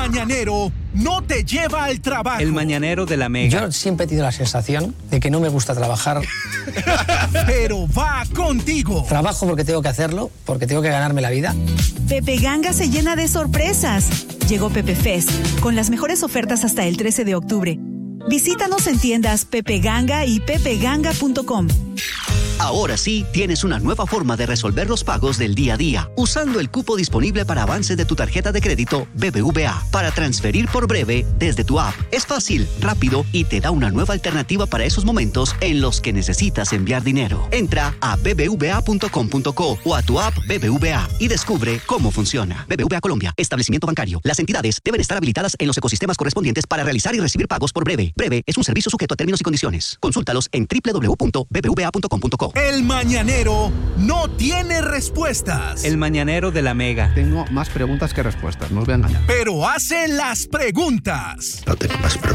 mañanero no te lleva al trabajo. El mañanero de la Mega. Yo siempre he tenido la sensación de que no me gusta trabajar. Pero va contigo. Trabajo porque tengo que hacerlo, porque tengo que ganarme la vida. Pepe Ganga se llena de sorpresas. Llegó Pepe Fest, con las mejores ofertas hasta el 13 de octubre. Visítanos en tiendas Pepe Ganga y pepeganga.com. Ahora sí, tienes una nueva forma de resolver los pagos del día a día, usando el cupo disponible para avance de tu tarjeta de crédito BBVA para transferir por Breve desde tu app. Es fácil, rápido y te da una nueva alternativa para esos momentos en los que necesitas enviar dinero. Entra a bbva.com.co o a tu app BBVA y descubre cómo funciona. BBVA Colombia, establecimiento bancario. Las entidades deben estar habilitadas en los ecosistemas correspondientes para realizar y recibir pagos por Breve. Breve es un servicio sujeto a términos y condiciones. Consúltalos en www.bbva.com.co. El mañanero no tiene respuestas. El mañanero de la Mega. Tengo más preguntas que respuestas, no os voy a engañar. Pero hace las preguntas. No tengo más preguntas.